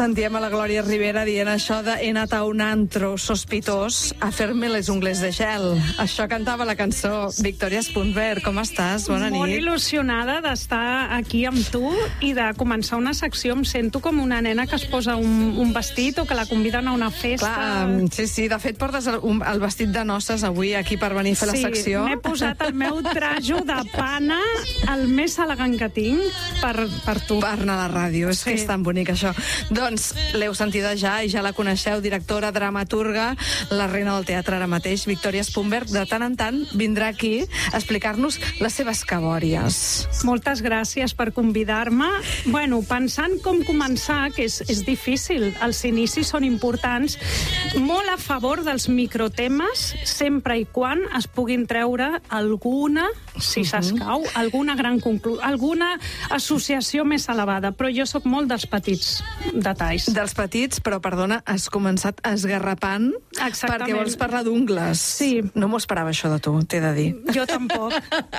sentíem a la Glòria Rivera dient això de he anat a un antro sospitós a fer-me les ungles de gel. Això cantava la cançó Victoria Spunberg. Com estàs? Bona nit. Molt il·lusionada d'estar aquí amb tu i de començar una secció. Em sento com una nena que es posa un vestit o que la conviden a una festa. Clar, sí, de fet portes el vestit de noces avui aquí per venir a fer la secció. Sí, m'he posat el meu trajo de pana, el més elegant que tinc, per tu. Per anar a la ràdio, és que és tan bonic això. Doncs l'heu sentida ja i ja la coneixeu, directora, dramaturga, la reina del teatre ara mateix, Victoria Spunberg. De tant en tant vindrà aquí a explicar-nos les seves cabòries. Moltes gràcies per convidar-me. Bueno, pensant com començar, que és difícil, els inicis són importants, molt a favor dels microtemes, sempre i quan es puguin treure alguna, si s'escau, alguna gran conclusió, alguna associació més elevada, però jo sóc molt dels petits detalls. Dels petits, però perdona, has començat esgarrapant. Exactament. Perquè vols parlar d'ungles. Sí. No m'ho esperava això de tu, t'he de dir. Jo tampoc.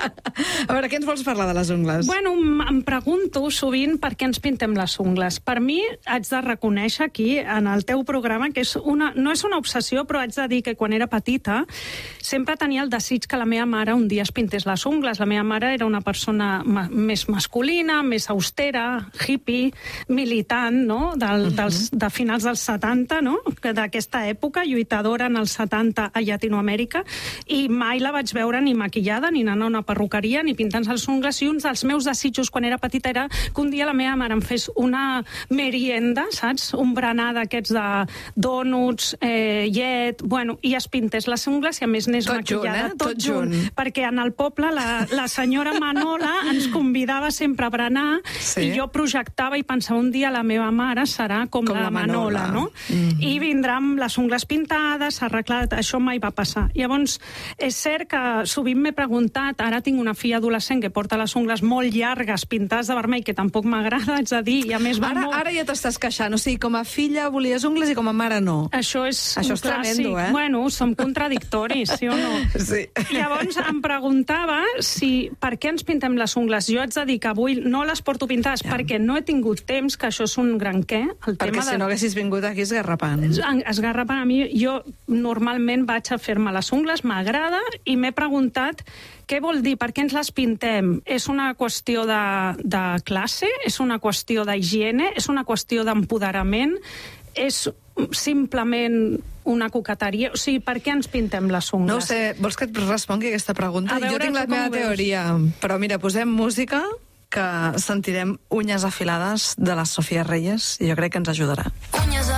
A veure, què ens vols parlar de les ungles? Bueno, em pregunto sovint per què ens pintem les ungles. Per mi, haig de reconèixer aquí, en el teu programa, que no és una obsessió, però haig de dir que quan era petita sempre tenia el desig que la meva mare un dia es pintés les ungles. La meva mare era una persona més masculina, més austera, hippie, militant, no? De finals dels 70, no? D'aquesta època, lluitadora en els 70 a Llatinoamèrica, i mai la vaig veure ni maquillada, ni anant a una perruqueria, ni pintant-se les ungles, i un dels meus desitjos quan era petita era que un dia la meva mare em fes una merienda, saps? Un berenar d'aquests de dònuts, llet, bueno, i es pintés les ungles i a més anés maquillada. Tot junt. Perquè en el poble la senyora Manola ens convidava sempre a berenar, i jo projectava i pensava un dia la meva mare serà com la Manola, no? I vindrà amb les ungles pintades, arreglat, això mai va passar. Llavors, és cert que sovint m'he preguntat, ara tinc una filla adolescent que porta les ungles molt llargues, pintades de vermell, que tampoc m'agrada, haig de dir, i a més va molt... Ara ja t'estàs queixant, o sigui, com a filla volies ungles i com a mare no. Això és clàssic. Tremendo, eh? Bueno, som contradictoris, sí o no? Sí. Llavors em preguntava per què ens pintem les ungles. Jo haig de dir que avui no les porto pintades perquè no he tingut temps, que això és un gran què. Perquè si no haguessis vingut aquí esgarrapant. Esgarrapant a mi, jo normalment vaig a fer-me les ungles, m'agrada, i m'he preguntat què vol dir, per què ens les pintem? És una qüestió de classe? És una qüestió d'higiene? És una qüestió d'empoderament? És simplement una coqueteria? O sigui, per què ens pintem les ungles? No ho sé, vols que et respongui aquesta pregunta? Jo tinc la meva teoria, però mira, posem música que sentirem uñes afilades de la Sofia Reyes i jo crec que ens ajudarà.